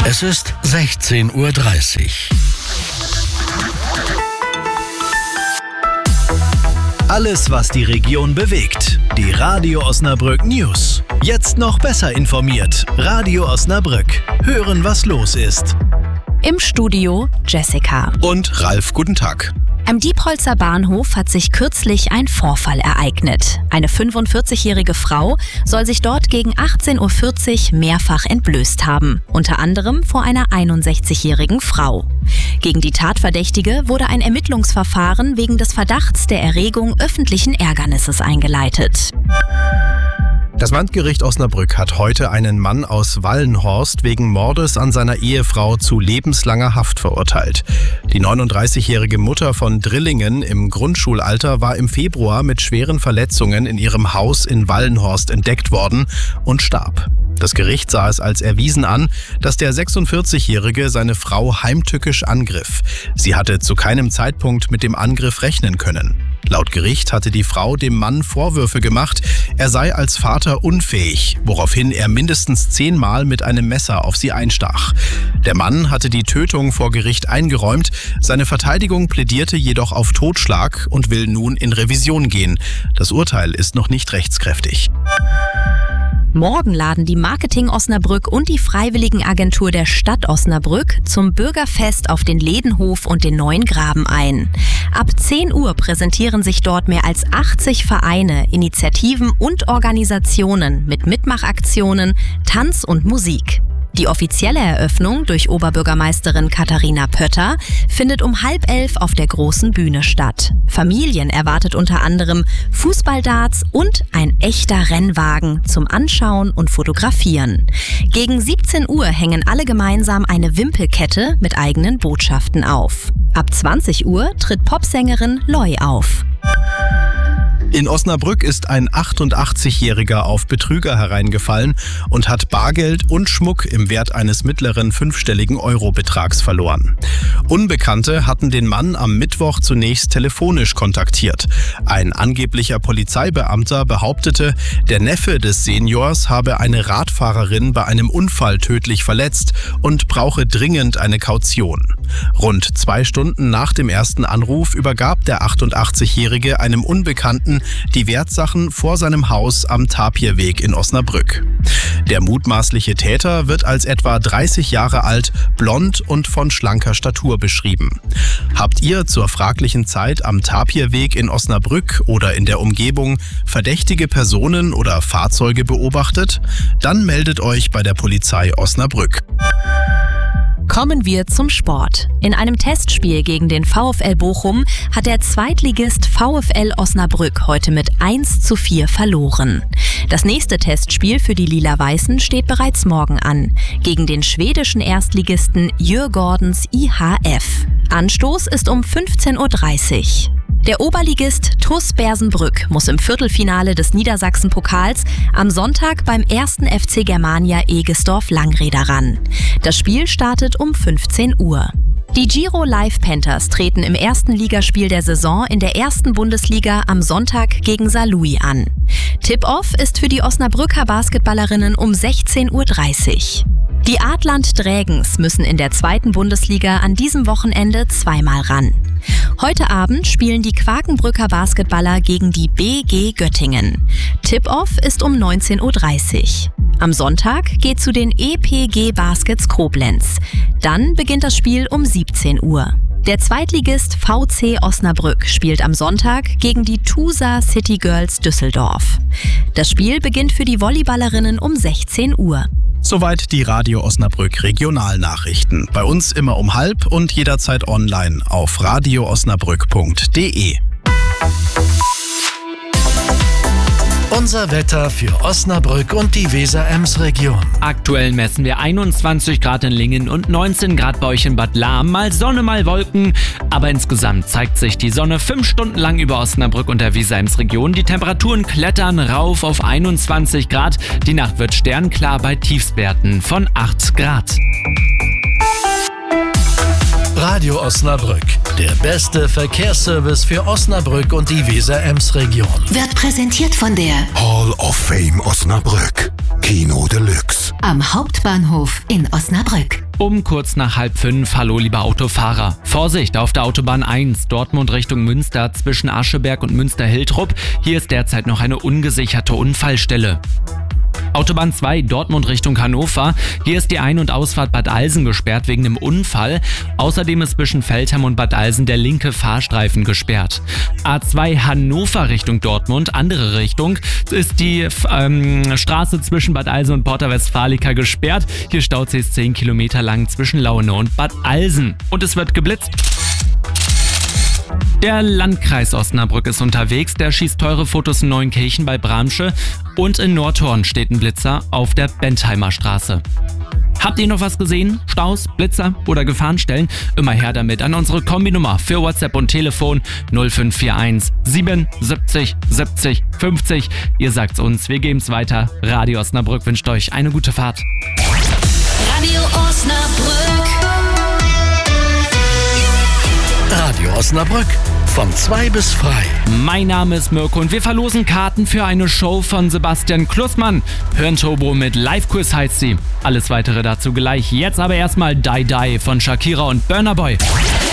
Es ist 16:30 Uhr. Alles, was die Region bewegt. Die Radio Osnabrück News. Jetzt noch besser informiert. Radio Osnabrück. Hören, was los ist. Im Studio Jessica. Und Ralf, guten Tag. Am Diepholzer Bahnhof hat sich kürzlich ein Vorfall ereignet. Eine 45-jährige Frau soll sich dort gegen 18:40 Uhr mehrfach entblößt haben. Unter anderem vor einer 61-jährigen Frau. Gegen die Tatverdächtige wurde ein Ermittlungsverfahren wegen des Verdachts der Erregung öffentlichen Ärgernisses eingeleitet. Das Landgericht Osnabrück hat heute einen Mann aus Wallenhorst wegen Mordes an seiner Ehefrau zu lebenslanger Haft verurteilt. Die 39-jährige Mutter von Drillingen im Grundschulalter war im Februar mit schweren Verletzungen in ihrem Haus in Wallenhorst entdeckt worden und starb. Das Gericht sah es als erwiesen an, dass der 46-Jährige seine Frau heimtückisch angriff. Sie hatte zu keinem Zeitpunkt mit dem Angriff rechnen können. Laut Gericht hatte die Frau dem Mann Vorwürfe gemacht, er sei als Vater unfähig, woraufhin er mindestens 10-mal mit einem Messer auf sie einstach. Der Mann hatte die Tötung vor Gericht eingeräumt, seine Verteidigung plädierte jedoch auf Totschlag und will nun in Revision gehen. Das Urteil ist noch nicht rechtskräftig. Morgen laden die Marketing Osnabrück und die Freiwilligenagentur der Stadt Osnabrück zum Bürgerfest auf den Ledenhof und den Neuen Graben ein. Ab 10 Uhr präsentieren sich dort mehr als 80 Vereine, Initiativen und Organisationen mit Mitmachaktionen, Tanz und Musik. Die offizielle Eröffnung durch Oberbürgermeisterin Katharina Pötter findet um 10:30 auf der großen Bühne statt. Familien erwartet unter anderem Fußballdarts und ein echter Rennwagen zum Anschauen und Fotografieren. Gegen 17 Uhr hängen alle gemeinsam eine Wimpelkette mit eigenen Botschaften auf. Ab 20 Uhr tritt Popsängerin Loi auf. In Osnabrück ist ein 88-Jähriger auf Betrüger hereingefallen und hat Bargeld und Schmuck im Wert eines mittleren 5-stelligen Eurobetrags verloren. Unbekannte hatten den Mann am Mittwoch zunächst telefonisch kontaktiert. Ein angeblicher Polizeibeamter behauptete, der Neffe des Seniors habe eine Radfahrerin bei einem Unfall tödlich verletzt und brauche dringend eine Kaution. Rund 2 Stunden nach dem ersten Anruf übergab der 88-Jährige einem Unbekannten die Wertsachen vor seinem Haus am Tapirweg in Osnabrück. Der mutmaßliche Täter wird als etwa 30 Jahre alt, blond und von schlanker Statur beschrieben. Habt ihr zur fraglichen Zeit am Tapirweg in Osnabrück oder in der Umgebung verdächtige Personen oder Fahrzeuge beobachtet? Dann meldet euch bei der Polizei Osnabrück. Kommen wir zum Sport. In einem Testspiel gegen den VfL Bochum hat der Zweitligist VfL Osnabrück heute mit 1:4 verloren. Das nächste Testspiel für die Lila-Weißen steht bereits morgen an, gegen den schwedischen Erstligisten Djurgårdens IHF. Anstoß ist um 15:30 Uhr. Der Oberligist TuS Bersenbrück muss im Viertelfinale des Niedersachsen-Pokals am Sonntag beim 1. FC Germania Egestorf-Langreder ran. Das Spiel startet um 15 Uhr. Die Giro Live Panthers treten im ersten Ligaspiel der Saison in der ersten Bundesliga am Sonntag gegen Saarlouis an. Tip-Off ist für die Osnabrücker Basketballerinnen um 16:30 Uhr. Die Adland Drägens müssen in der zweiten Bundesliga an diesem Wochenende 2-mal ran. Heute Abend spielen die Quakenbrücker Basketballer gegen die BG Göttingen. Tip-Off ist um 19:30 Uhr. Am Sonntag geht zu den EPG Baskets Koblenz. Dann beginnt das Spiel um 17 Uhr. Der Zweitligist VC Osnabrück spielt am Sonntag gegen die Tusa City Girls Düsseldorf. Das Spiel beginnt für die Volleyballerinnen um 16 Uhr. Soweit die Radio Osnabrück Regionalnachrichten. Bei uns immer um 12:30 und jederzeit online auf radioosnabrück.de. Unser Wetter für Osnabrück und die Weser-Ems-Region. Aktuell messen wir 21 Grad in Lingen und 19 Grad bei euch in Bad Lahm. Mal Sonne, mal Wolken. Aber insgesamt zeigt sich die Sonne 5 Stunden lang über Osnabrück und der Weser-Ems-Region. Die Temperaturen klettern rauf auf 21 Grad. Die Nacht wird sternklar bei Tiefstwerten von 8 Grad. Radio Osnabrück, der beste Verkehrsservice für Osnabrück und die Weser-Ems-Region. Wird präsentiert von der Hall of Fame Osnabrück. Kino Deluxe. Am Hauptbahnhof in Osnabrück. Um kurz nach 4:30, hallo liebe Autofahrer. Vorsicht auf der Autobahn 1, Dortmund Richtung Münster zwischen Ascheberg und Münster-Hiltrop. Hier ist derzeit noch eine ungesicherte Unfallstelle. Autobahn 2, Dortmund Richtung Hannover. Hier ist die Ein- und Ausfahrt Bad Alsen gesperrt wegen einem Unfall. Außerdem ist zwischen Veltheim und Bad Alsen der linke Fahrstreifen gesperrt. A2 Hannover Richtung Dortmund, andere Richtung, ist die Straße zwischen Bad Alsen und Porta Westfalica gesperrt. Hier staut sich 10 Kilometer lang zwischen Laune und Bad Alsen. Und es wird geblitzt. Der Landkreis Osnabrück ist unterwegs, der schießt teure Fotos in Neuenkirchen bei Bramsche und in Nordhorn steht ein Blitzer auf der Bentheimer Straße. Habt ihr noch was gesehen? Staus, Blitzer oder Gefahrenstellen? Immer her damit an unsere Kombinummer für WhatsApp und Telefon 0541 77 70 50. Ihr sagt's uns, wir geben's weiter. Radio Osnabrück wünscht euch eine gute Fahrt. Radio Osnabrück. Radio Osnabrück von 2 bis frei. Mein Name ist Mirko und wir verlosen Karten für eine Show von Sebastian Klussmann. Hirnturbo mit Live-Quiz heißt sie. Alles weitere dazu gleich. Jetzt aber erstmal Die Die von Shakira und Burna Boy.